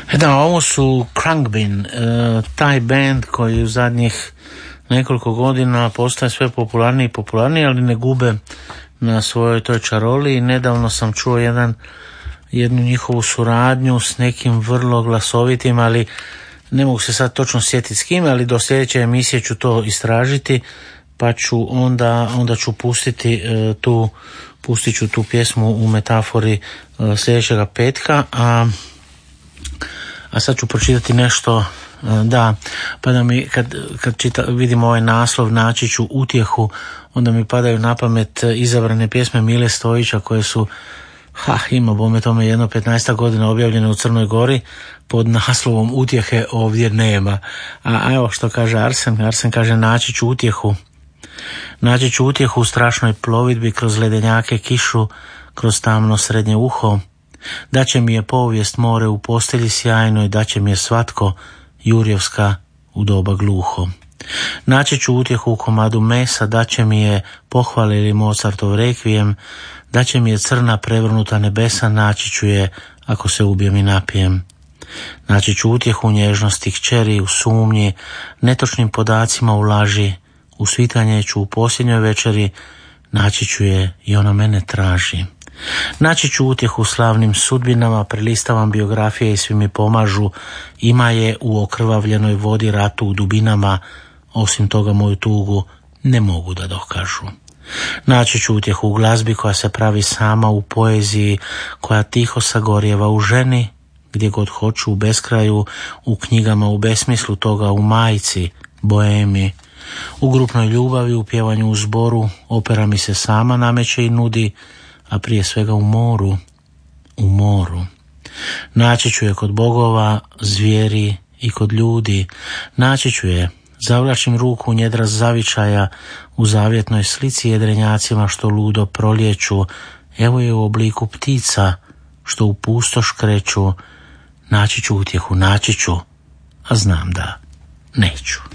Da, ovo su Khruangbin, taj band koji u zadnjih nekoliko godina postaje sve popularniji i popularniji, ali ne gube na svojoj toj čaroli. I nedavno sam čuo jednu njihovu suradnju s nekim vrlo glasovitim, ali ne mogu se sad točno sjetiti s kim, ali do sljedeće emisije ću to istražiti, pa ću onda ću pustit ću tu pjesmu u metafori sljedećega petka, a sad ću pročitati nešto, pa da mi kad vidim ovaj naslov naći ću utjehu, onda mi padaju na pamet izabrane pjesme Mile Stojića koje su ima bome tome jedno 15 godina objavljene u Crnoj Gori pod naslovom Utjehe ovdje nema. A evo što kaže Arsen kaže naći ću utjehu u strašnoj plovidbi kroz ledenjake, kišu, kroz tamno srednje uho. Daće mi je povijest more u postelji sjajnoj, daće mi je svatko Jurjevska u doba gluho. Naći ću utjehu u komadu mesa, daće mi je pohvale ili Mozartov rekvijem, daće mi je crna prevrnuta nebesa, naći ću je ako se ubijem i napijem. Naći ću utjehu u nježnosti kćeri, u sumnji, netočnim podacima u laži, u svitanje ću u posljednjoj večeri, naći ću je i ona mene traži. Naći ću utjehu u slavnim sudbinama, prelistavam biografije i svi mi pomažu, ima je u okrvavljenoj vodi ratu u dubinama, osim toga moju tugu ne mogu da dokažu. Naći ću utjehu u glazbi koja se pravi sama, u poeziji koja tiho sagorjeva, u ženi gdje god hoću, u beskraju, u knjigama u besmislu toga, u majci, boemi, u grupnoj ljubavi, u pjevanju u zboru, opera mi se sama nameće i nudi, a prije svega u moru. Naći ću je kod bogova, zvijeri i kod ljudi, naći ću je, zavlačim ruku u njedra zavičaja, u zavjetnoj slici jedrenjacima što ludo prolječu, evo je u obliku ptica što u pustoš kreću, naći ću utjehu, naći ću, a znam da neću.